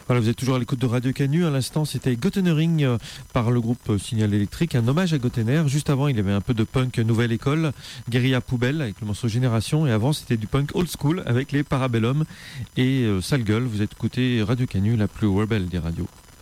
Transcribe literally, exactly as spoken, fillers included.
Voilà, vous êtes toujours à l'écoute de Radio Canu. À l'instant, c'était Göttenering euh, par le groupe euh, Signal Électrique, un hommage à Göttener. Juste avant, il y avait un peu de punk nouvelle école, Guérilla Poubelle avec le morceau Génération. Et avant, c'était du punk old school avec les Parabellum et euh, Sale Gueule. Vous êtes écouté Radio Canu, la plus rebelle des radios.